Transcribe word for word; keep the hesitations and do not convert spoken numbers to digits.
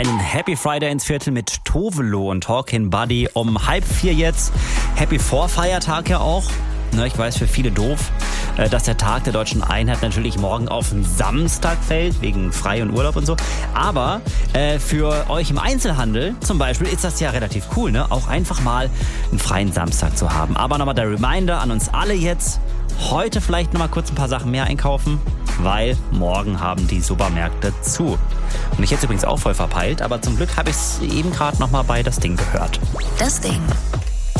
Ein Happy Friday ins Viertel mit Tovelo und Talkin' Buddy um halb vier jetzt. Happy Vorfeiertag ja auch. Ne, ich weiß, für viele doof, dass der Tag der Deutschen Einheit natürlich morgen auf den Samstag fällt, wegen Frei und Urlaub und so. Aber äh, für euch im Einzelhandel zum Beispiel ist das ja relativ cool, ne? Auch einfach mal einen freien Samstag zu haben. Aber nochmal der Reminder an uns alle jetzt, heute vielleicht nochmal kurz ein paar Sachen mehr einkaufen, weil morgen haben die Supermärkte zu. Und ich jetzt übrigens auch voll verpeilt, aber zum Glück habe ich es eben gerade nochmal bei Das Ding gehört. Das Ding.